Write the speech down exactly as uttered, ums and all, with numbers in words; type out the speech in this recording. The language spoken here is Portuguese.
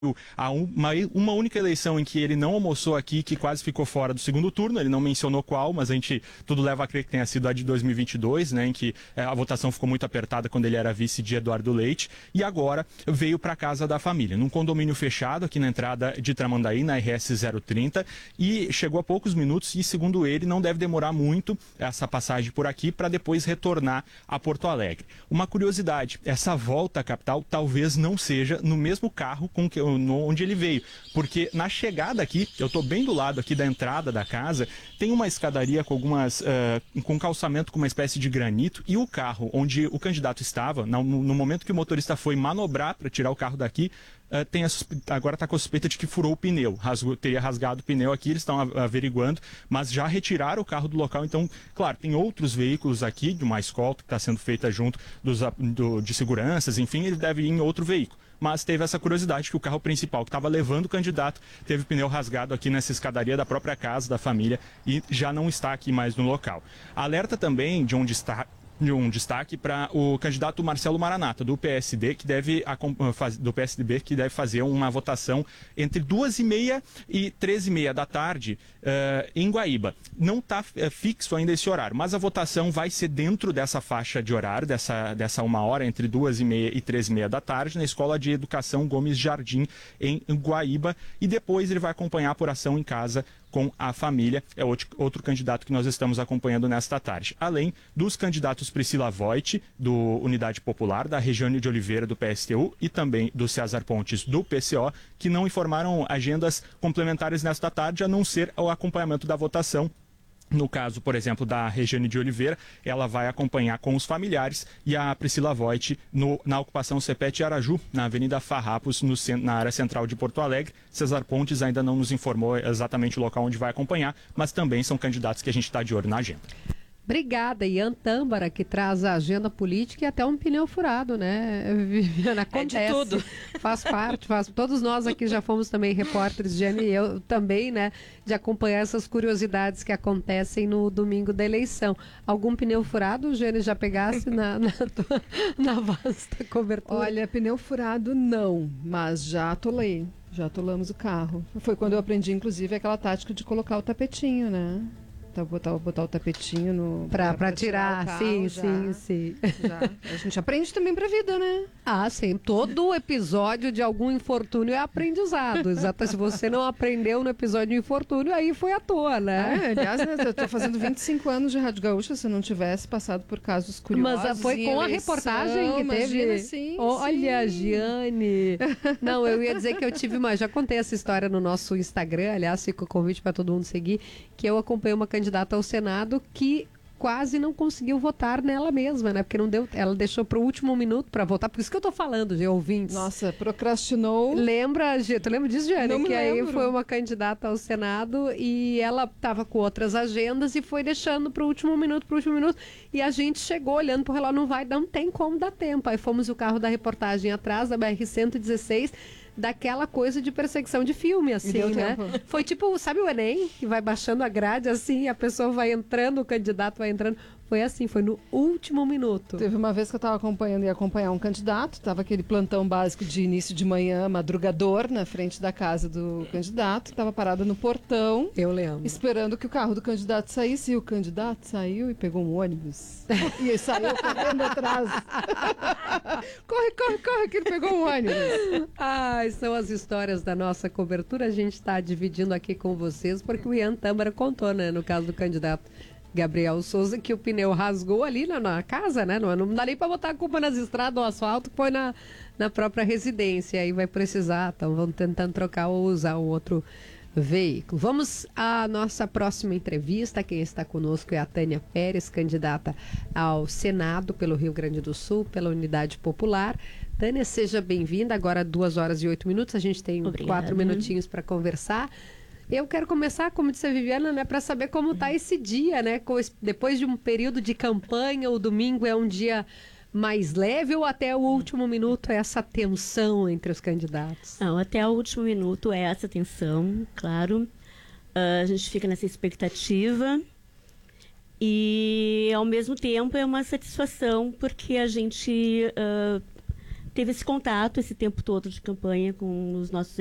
a uma, uma única eleição em que ele não almoçou aqui, que quase ficou fora do segundo turno. Ele não mencionou qual, mas a gente tudo leva a crer que tenha sido a de dois mil e vinte e dois, né, em que é, a votação ficou muito apertada quando ele era vice de Eduardo Leite, e agora veio para casa da família, num condomínio fechado aqui na entrada de Tramandaí, na R S zero trinta, e chegou a poucos minutos e, segundo ele, não deve demorar muito essa passagem por aqui para depois retornar a Porto Alegre. Uma curiosidade, essa volta à capital talvez não seja no mesmo carro com que no, onde ele veio, porque na chegada aqui, eu estou bem do lado aqui da entrada da casa, tem uma escadaria com algumas, uh, com calçamento com uma espécie de granito, e o carro onde o candidato estava, no, no momento que o motorista foi manobrar para tirar o carro daqui, Uh, tem a agora está com a suspeita de que furou o pneu, rasgou, teria rasgado o pneu aqui, eles estão averiguando, mas já retiraram o carro do local. Então, claro, tem outros veículos aqui, de uma escolta que está sendo feita junto dos, do, de seguranças, enfim, ele deve ir em outro veículo. Mas teve essa curiosidade que o carro principal que estava levando o candidato teve o pneu rasgado aqui nessa escadaria da própria casa da família e já não está aqui mais no local. Alerta também de onde está de um destaque para o candidato Marcelo Maranata, do P S D, que deve do P S D B, que deve fazer uma votação entre duas e meia e três e meia da tarde uh, em Guaíba. Não está uh, fixo ainda esse horário, mas a votação vai ser dentro dessa faixa de horário, dessa, dessa uma hora, entre duas e meia e três e meia da tarde, na Escola de Educação Gomes Jardim, em Guaíba, e depois ele vai acompanhar a apuração em casa com a família. É outro, outro candidato que nós estamos acompanhando nesta tarde. Além dos candidatos Priscila Voit, do Unidade Popular, da Regiane de Oliveira, do P S T U, e também do César Pontes, do P C O, que não informaram agendas complementares nesta tarde, a não ser o acompanhamento da votação. No caso, por exemplo, da Regiane de Oliveira, ela vai acompanhar com os familiares, e a Priscila Voit no, na ocupação Cepete Araju, na Avenida Farrapos, no, na área central de Porto Alegre. César Pontes ainda não nos informou exatamente o local onde vai acompanhar, mas também são candidatos que a gente está de olho na agenda. Obrigada, Ian Tâmbara, que traz a agenda política e até um pneu furado, né, Viviana? Acontece, é de tudo. Faz parte, faz, todos nós aqui já fomos também repórteres, Jane e eu também, né, de acompanhar essas curiosidades que acontecem no domingo da eleição. Algum pneu furado, Jane, já pegasse na, na, tua, na vasta cobertura? Olha, pneu furado não, mas já atolei, já atolamos o carro. Foi quando eu aprendi, inclusive, aquela tática de colocar o tapetinho, né? Tá, botar, botar o tapetinho no pra, pra tirar, tirar sim, já, sim, sim. Já. A gente aprende também pra vida, né? Ah, sim. Todo episódio de algum infortúnio é aprendizado. Exato. Se você não aprendeu no episódio de infortúnio, aí foi à toa, né? É, aliás, né, eu tô fazendo vinte e cinco anos de Rádio Gaúcha, se eu não tivesse passado por casos curiosos. Mas foi com a eleição, reportagem que teve. Sim, Olha, sim. Giane. Não, eu ia dizer que eu tive uma. Já contei essa história no nosso Instagram, aliás, fica o convite para todo mundo seguir, que eu acompanhei uma candidata ao Senado que quase não conseguiu votar nela mesma, né? Porque não deu, ela deixou para o último minuto para votar. Por isso que eu tô falando, de ouvintes. Nossa, procrastinou. Lembra, Gê? Tu lembra disso, Giane? Não me que aí lembro. foi uma candidata ao Senado e ela estava com outras agendas e foi deixando para o último minuto, para o último minuto. E a gente chegou olhando pro relógio, não vai, não tem como dar tempo. Aí fomos o carro da reportagem atrás da B R cento e dezesseis, daquela coisa de perseguição de filme, assim, né? Tempo. Foi tipo, sabe o Enem? Que vai baixando a grade, assim, a pessoa vai entrando, o candidato vai entrando. Foi assim, foi no último minuto. Teve uma vez que eu estava acompanhando e acompanhar um candidato, estava aquele plantão básico de início de manhã, madrugador, na frente da casa do candidato, estava parada no portão. Eu lembro. Esperando que o carro do candidato saísse, e o candidato saiu e pegou um ônibus. E ele saiu correndo atrás. Corre, corre, corre, que ele pegou um ônibus. Ai, são as histórias da nossa cobertura, a gente está dividindo aqui com vocês, porque o Ian Tâmbara contou, né, no caso do candidato Gabriel Souza, que o pneu rasgou ali na, na casa, né? Não, não dá nem para botar a culpa nas estradas, o asfalto que foi na, na própria residência. Aí vai precisar, então vamos tentando trocar ou usar o outro veículo. Vamos à nossa próxima entrevista. Quem está conosco é a Tânia Pérez, candidata ao Senado pelo Rio Grande do Sul, pela Unidade Popular. Tânia, seja bem-vinda. Agora duas horas e oito minutos. A gente tem Obrigada. quatro minutinhos para conversar. Eu quero começar, como disse a Viviana, né, para saber como está esse dia, né? Depois de um período de campanha, o domingo é um dia mais leve ou até o último minuto é essa tensão entre os candidatos? Não, até o último minuto é essa tensão, claro. Uh, a gente fica nessa expectativa e, ao mesmo tempo, é uma satisfação porque a gente uh, teve esse contato esse tempo todo de campanha com os nossos